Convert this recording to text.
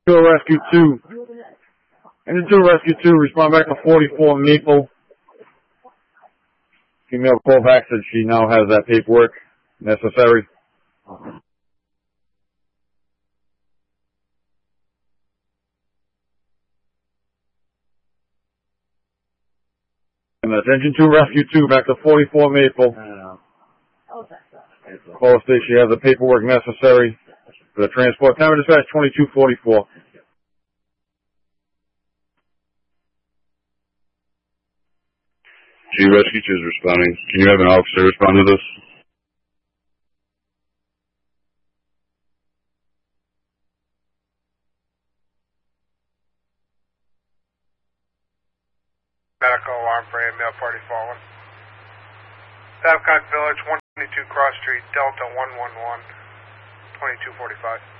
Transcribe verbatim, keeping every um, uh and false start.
Two Rescue two. Engine two Rescue two, respond back to forty-four Maple. Female call back said she now has that paperwork necessary. And that's Engine two Rescue two back to forty-four Maple. Call state she has the paperwork necessary for the transport. Time of dispatch twenty-two forty-four. G Rescue two is responding. Can you have an officer respond to this? Medical alarm for a male party fallen. Babcock Village, one twenty-two Cross Street, Delta one one one, twenty-two forty-five.